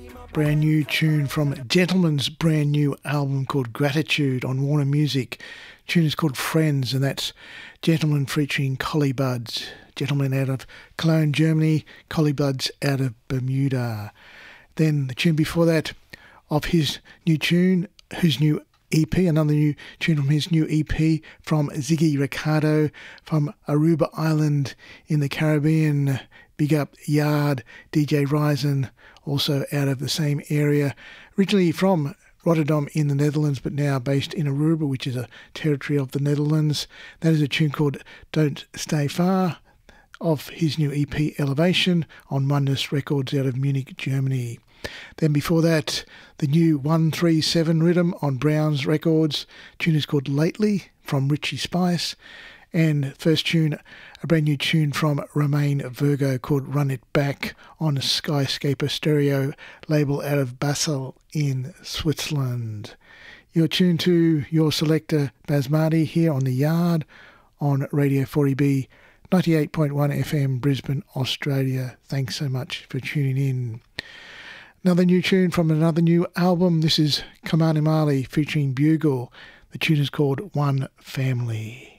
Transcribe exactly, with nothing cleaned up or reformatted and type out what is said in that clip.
Brand new tune from Gentleman's brand new album called Gratitude on Warner Music. The tune is called Friends, and that's Gentleman featuring Collie Buddz. Gentleman out of Cologne, Germany, Collie Buddz out of Bermuda. Then the tune before that of his new tune, whose new E P, another new tune from his new E P from Ziggy Ricardo from Aruba Island in the Caribbean. Big up Yard, D J Ryzen, also out of the same area. Originally from Rotterdam in the Netherlands, but now based in Aruba, which is a territory of the Netherlands. That is a tune called Don't Stay Far of his new E P Elevation on Oneness Records out of Munich, Germany. Then before that, the new one three seven rhythm on Browns Records. The tune is called Lately from Richie Spice. And first tune, a brand new tune from Romain Virgo called Run It Back on a Skyscaper Stereo label out of Basel in Switzerland. You're tuned to your selector Basmati here on The Yard on Radio forty B, ninety-eight point one F M, Brisbane, Australia. Thanks so much for tuning in. Another new tune from another new album. This is Kamani Mali featuring Bugle. The tune is called One Family.